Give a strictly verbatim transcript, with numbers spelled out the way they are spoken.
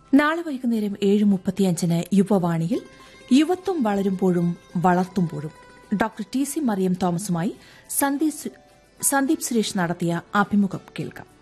നാളെ വൈകുന്നേരം ഏഴ് മുപ്പത്തിയഞ്ചിന് യുവവാണിയിൽ യുവത്വം വളരുമ്പോഴും വളർത്തുമ്പോഴും doctor T C Mariyam തോമസുമായി Sandeep Suresh നടത്തിയ അഭിമുഖം കേൾക്കാം.